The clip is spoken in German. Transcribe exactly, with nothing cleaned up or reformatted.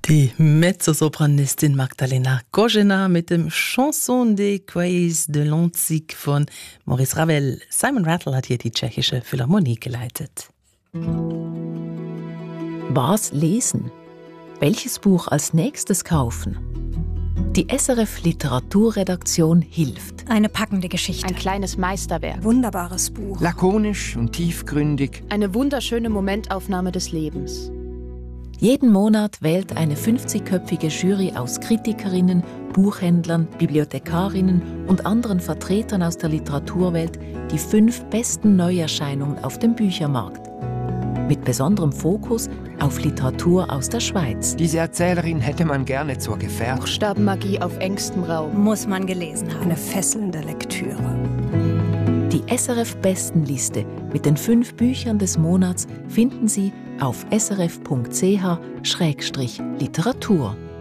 Die Mezzosopranistin Magdalena Kožená mit dem Chanson des Quais de l'Antique von Maurice Ravel. Simon Rattle hat hier die tschechische Philharmonie geleitet. Was lesen? Welches Buch als nächstes kaufen? Die S R F Literaturredaktion hilft. Eine packende Geschichte. Ein kleines Meisterwerk. Wunderbares Buch. Lakonisch und tiefgründig. Eine wunderschöne Momentaufnahme des Lebens. Jeden Monat wählt eine fünfzigköpfige Jury aus Kritikerinnen, Buchhändlern, Bibliothekarinnen und anderen Vertretern aus der Literaturwelt die fünf besten Neuerscheinungen auf dem Büchermarkt. Mit besonderem Fokus auf Literatur aus der Schweiz. Diese Erzählerin hätte man gerne zur Gefährtin. Buchstabenmagie auf engstem Raum. Muss man gelesen haben. Eine fesselnde Lektüre. Die S R F-Bestenliste mit den fünf Büchern des Monats finden Sie auf s r f punkt c h schrägstrich literatur.